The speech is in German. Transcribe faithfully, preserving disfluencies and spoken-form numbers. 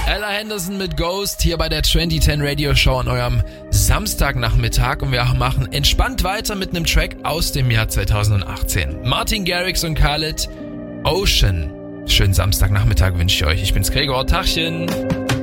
Ella Henderson mit Ghost hier bei der zwanzig zehn Radio Show an eurem Samstagnachmittag und wir machen entspannt weiter mit einem Track aus dem Jahr zweitausendachtzehn. Martin Garrix und Khaled, Ocean. Schönen Samstagnachmittag wünsche ich euch. Ich bin's Gregor, Tachchen.